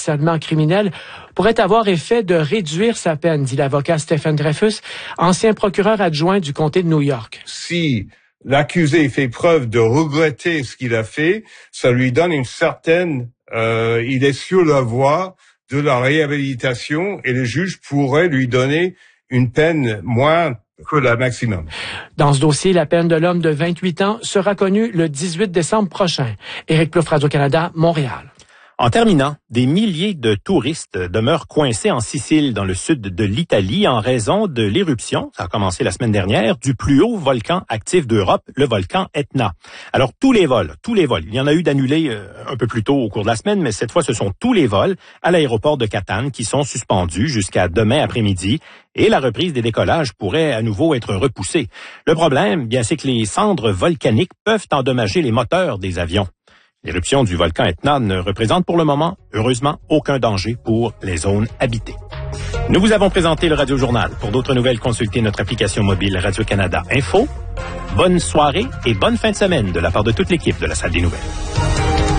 harcèlement criminel pourrait avoir effet de réduire sa peine, dit l'avocat Stephen Dreyfus, ancien procureur adjoint du comté de New York. Si l'accusé fait preuve de regretter ce qu'il a fait, ça lui donne une certaine... il est sur la voie de la réhabilitation et le juge pourrait lui donner une peine moins que la maximum. Dans ce dossier, la peine de l'homme de 28 ans sera connue le 18 décembre prochain. Éric Plouffe, Radio-Canada, Montréal. En terminant, des milliers de touristes demeurent coincés en Sicile, dans le sud de l'Italie, en raison de l'éruption, ça a commencé la semaine dernière, du plus haut volcan actif d'Europe, le volcan Etna. Alors, tous les vols, il y en a eu d'annulés un peu plus tôt au cours de la semaine, mais cette fois, ce sont tous les vols à l'aéroport de Catane qui sont suspendus jusqu'à demain après-midi, et la reprise des décollages pourrait à nouveau être repoussée. Le problème, bien, c'est que les cendres volcaniques peuvent endommager les moteurs des avions. L'éruption du volcan Etna ne représente pour le moment, heureusement, aucun danger pour les zones habitées. Nous vous avons présenté le Radio-Journal. Pour d'autres nouvelles, consultez notre application mobile Radio-Canada Info. Bonne soirée et bonne fin de semaine de la part de toute l'équipe de la Salle des Nouvelles.